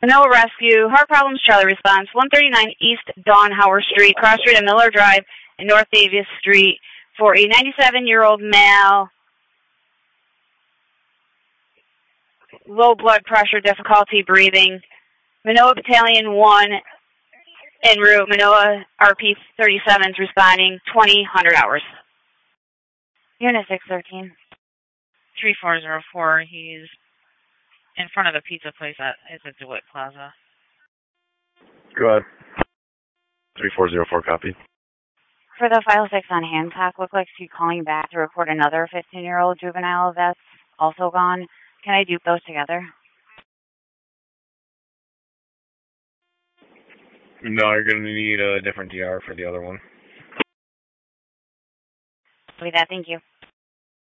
Manila Rescue, Heart Problems, Charlie response, 139 East Don Howard Street, cross street at Miller Drive and North Davis Street for a 97-year-old male, low blood pressure, difficulty breathing. Manoa Battalion 1 en route, Manoa RP 37s responding, 2000 hours. Unit 613. 3404, he's in front of the pizza place at the DeWitt Plaza. Go ahead. 3404, copy. For the file 6 on Hancock, look like she's calling back to report another 15-year-old juvenile that's also gone. Can I dupe those together? No, you're going to need a different DR for the other one. With that, thank you.